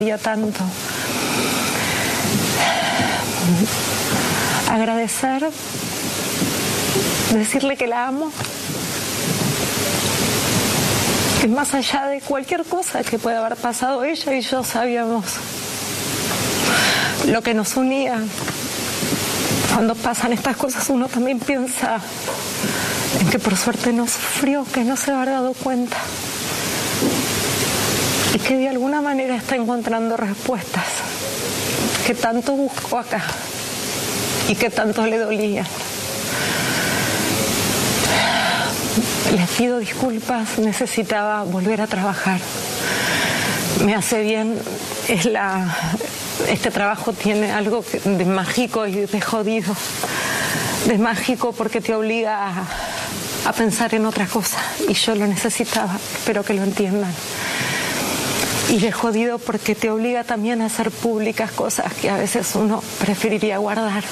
tanto. Agradecer, decirle que la amo, que más allá de cualquier cosa que pueda haber pasado, ella y yo sabíamos lo que nos unía. Cuando pasan estas cosas uno también piensa en que por suerte no sufrió, que no se habrá dado cuenta y que de alguna manera está encontrando respuestas que tanto buscó acá y que tanto le dolían. Les pido disculpas, necesitaba volver a trabajar. Me hace bien, este trabajo tiene algo de mágico y de jodido. De mágico porque te obliga a pensar en otra cosa y yo lo necesitaba, espero que lo entiendan. Y de jodido porque te obliga también a hacer públicas cosas que a veces uno preferiría guardar.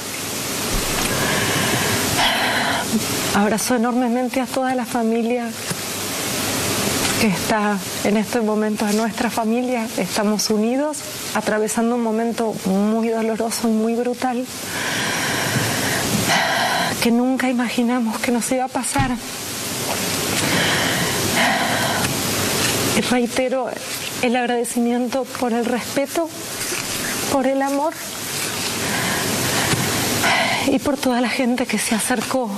Abrazo enormemente a toda la familia que está en este momento, a nuestra familia. Estamos unidos, atravesando un momento muy doloroso y muy brutal que nunca imaginamos que nos iba a pasar. Y reitero el agradecimiento por el respeto, por el amor y por toda la gente que se acercó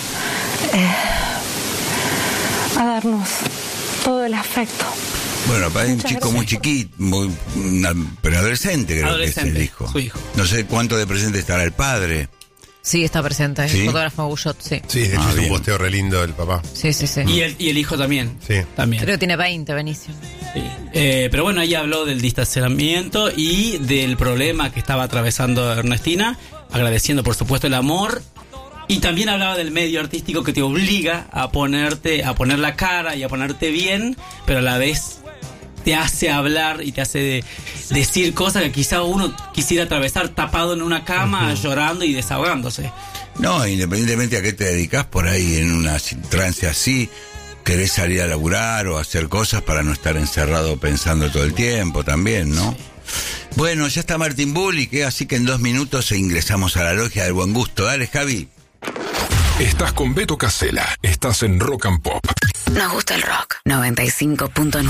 a darnos todo el afecto. Bueno, hay un chico gracias. muy chiquito, pero adolescente, creo que es el hijo. Su hijo. No sé cuánto de presente estará el padre. Sí, está presente. ¿Sí? Fotógrafo Bullot, sí. Sí, de hecho es un bien. posteo re lindo del papá. Sí. Y el hijo también. Sí. También. Creo que tiene 20, Benicio. Sí. Pero bueno, ahí habló del distanciamiento y del problema que estaba atravesando Ernestina, agradeciendo por supuesto el amor. Y también hablaba del medio artístico que te obliga a poner la cara y a ponerte bien, pero a la vez te hace hablar y te hace decir cosas que quizá uno quisiera atravesar tapado en una cama, llorando y desahogándose. No, independientemente a qué te dedicas, por ahí en una trance así, querés salir a laburar o hacer cosas para no estar encerrado pensando todo el tiempo también, ¿no? Bueno, ya está Martín Bulli, así que en 2 minutos ingresamos a la logia del buen gusto. Dale, Javi. Estás con Beto Casella. Estás en Rock and Pop. Nos gusta el rock. 95.9.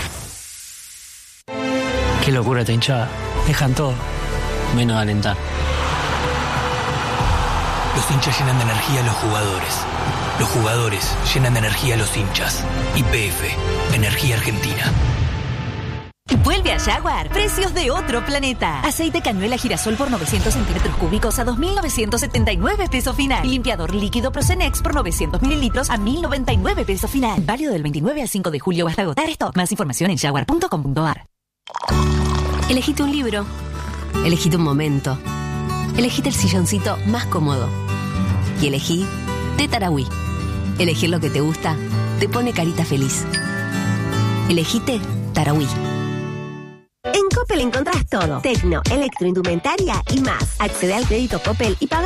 Qué locura esta hinchada. Dejan todo, menos alentar. Los hinchas llenan de energía a los jugadores. Los jugadores llenan de energía a los hinchas. YPF, Energía Argentina. Vuelve a Jaguar, precios de otro planeta. Aceite cañuela girasol por 900 centímetros cúbicos a 2.979 pesos final. Limpiador líquido Procenex por 900 mililitros a 1.099 pesos final. Válido del 29 al 5 de julio hasta agotar stock. Más información en jaguar.com.ar. Elegite un libro. Elegite un momento. Elegite el silloncito más cómodo. Y elegí Té Tarahui. Elegir lo que te gusta te pone carita feliz. Elegite Tarahui. En Coppel encontrás todo. Tecno, electroindumentaria y más. Accede al crédito Coppel y paga